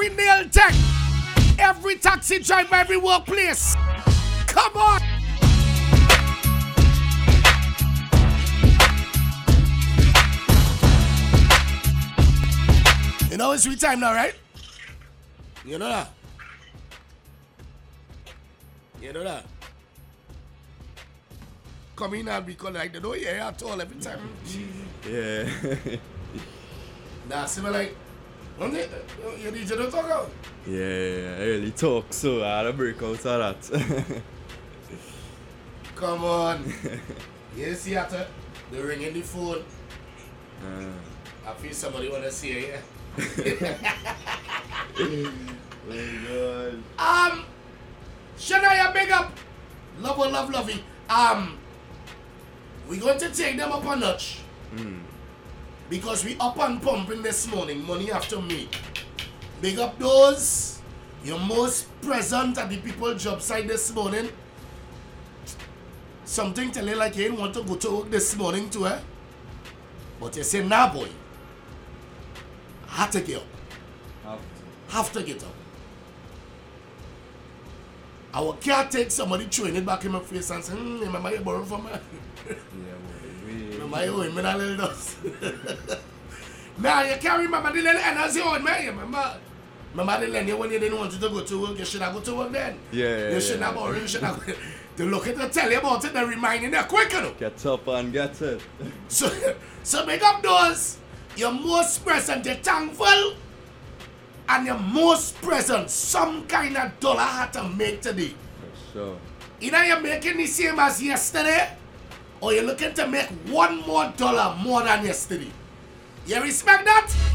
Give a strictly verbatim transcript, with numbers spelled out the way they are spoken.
every nail tech, every taxi driver, every workplace. Come on. You know it's sweet time now, right? You know that? You know that? Come in and be called like they don't hear at all every time. Yeah. Nah, see me like, don't they, you need to don't talk out. Yeah, I really talk, so I had to break out of that. Come on. You see after the ring in the phone. uh, I feel somebody wanna see you, yeah. oh God. Um, Shania, big up. Love, love, love, lovey. Um, we're going to take them up a notch. Mm. Because we up and pumping this morning, money after me. Big up those. You're most present at the people job site this morning. Something tell you like you ain't want to go to work this morning too, eh? But you say, nah boy. I have to get up. Have to. Have to get up. I can't take somebody throwing it back in my face and say, hmm, remember you borrowed from me? Yeah, boy. We... Remember you owing me that little dust? Nah, you can't remember the little energy you owed me. Remember? Remember the lady when you didn't want you to go to work, you should have go to work then. Yeah, yeah, You shouldn't yeah. have borrowed, you should have... They look at to tell you about it, they remind you quick, you know? Get up and get it. So, so make up those. You're most present, you're thankful. And you're most present. Some kind of dollar had to make today. For sure. Either you're making the same as yesterday, or you're looking to make one more dollar more than yesterday. You respect that?